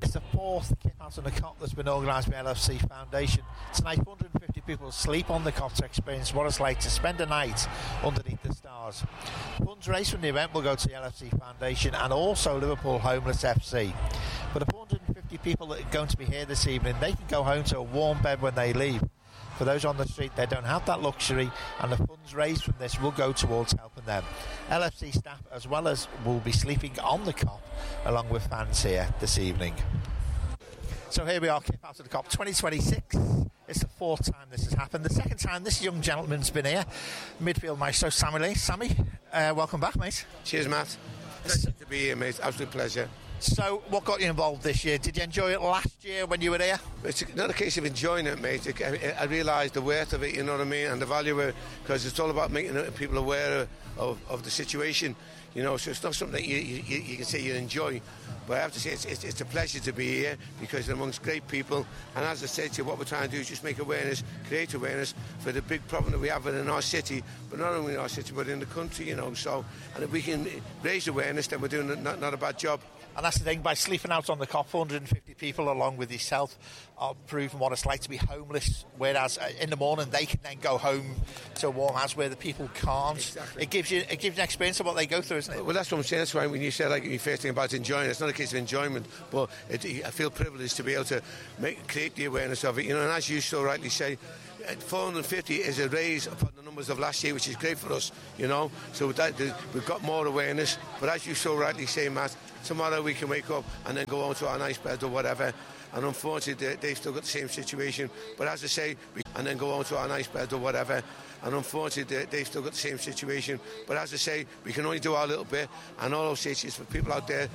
It's the fourth Kip Out on the Cop that's been organised by LFC Foundation. Tonight, 150 people will sleep on the cop to experience what it's like to spend a night underneath the stars. Funds raised from the event will go to the LFC Foundation and also Liverpool Homeless FC. For the 450 people that are going to be here this evening, they can go home to a warm bed when they leave. For those on the street, they don't have that luxury, and the funds raised from this will go towards helping them. LFC staff as well as will be sleeping on the cop along with fans here this evening. So here we are, Kip Out of the Cop 2026. It's the fourth time this has happened. The second time this young gentleman's been here, midfield maestro Sammy Lee. Sammy, welcome back, mate. Cheers, Matt. Pleasure to be here, mate. Absolute pleasure. So, what got you involved this year? Did you enjoy it last year when you were here? It's not a case of enjoying it, mate. I realised the worth of it, you know what I mean, and the value of it, because it's all about making people aware of the situation, you know, so it's not something that you can say you enjoy, but I have to say it's a pleasure to be here, because they're amongst great people, and as I said to you, what we're trying to do is just make awareness, create awareness for the big problem that we have in our city, but not only in our city, but in the country, you know, so, and if we can raise awareness, then we're doing not a bad job. And that's the thing, by sleeping out on the cop, 450 people along with yourself are proving what it's like to be homeless, whereas in the morning they can then go home to a warm house where the people can't. Exactly. It gives you an experience of what they go through, isn't it? Well, that's what I'm saying. That's why when you say, like, your first thing about enjoying it, it's not a case of enjoyment, but I feel privileged to be able to create the awareness of it, you know, and as you so rightly say, 450 is a raise upon the numbers of last year, which is great for us, you know, so with that, we've got more awareness, but as you so rightly say, Matt, tomorrow we can wake up and then go on to our nice bed or whatever, and unfortunately they've still got the same situation, but as I say, and then go on to our nice bed or whatever, and unfortunately they've still got the same situation, but as I say, we can only do our little bit, and all I'll say is for people out there,